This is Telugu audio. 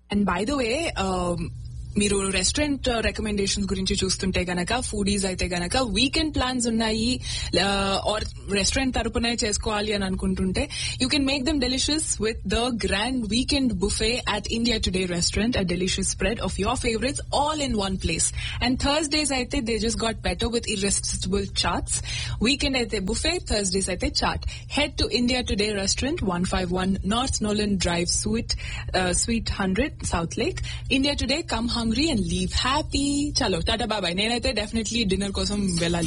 అండ్ బై ద వే మీరు రెస్టారెంట్ రికమెండేషన్స్ గురించి చూస్తుంటే గనక ఫుడీస్ అయితే గనక వీకెండ్ ప్లాన్స్ ఉన్నాయి ఆర్ రెస్టారెంట్ తరపునే చేసుకోవాలి అని అనుకుంటుంటే you can make them delicious with the grand weekend buffet at India today restaurant a delicious spread of your favourites all in one place. And Thursdays అయితే they just got better with irresistible charts. Weekend అయితే బుఫే, థర్స్డేస్ అయితే chat. Head to India today restaurant 151 north Nolan drive, sweet 100 south lake. India today, come hungry and leave happy. చలో టాటా బాబాయ్. నేనైతే డెఫినెట్లీ డిన్నర్ కోసం వెళ్ళాలి.